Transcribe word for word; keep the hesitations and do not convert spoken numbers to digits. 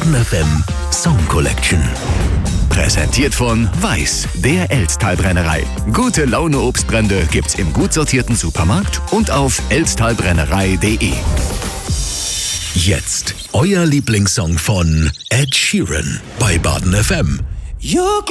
Baden F M Song Collection. Präsentiert von Weiß, der Elsttalbrennerei. Gute Laune Obstbrände gibt's im gut sortierten Supermarkt und auf elsttalbrennerei punkt de. Jetzt euer Lieblingssong von Ed Sheeran bei Baden F M. You